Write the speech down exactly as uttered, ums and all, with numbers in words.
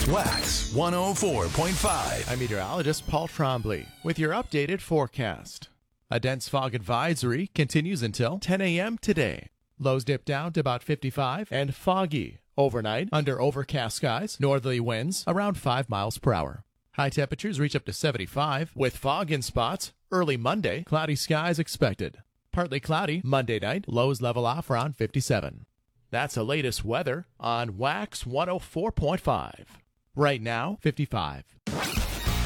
Wax one oh four point five. I'm meteorologist Paul Trombley with your updated forecast. A dense fog advisory continues until ten a.m. today. Lows dip down to about fifty-five and foggy. Overnight, under overcast skies, northerly winds around five miles per hour. High temperatures reach up to seventy-five with fog in spots. Early Monday, cloudy skies expected. Partly cloudy Monday night, lows level off around fifty-seven. That's the latest weather on Wax one oh four point five. Right now, fifty-five.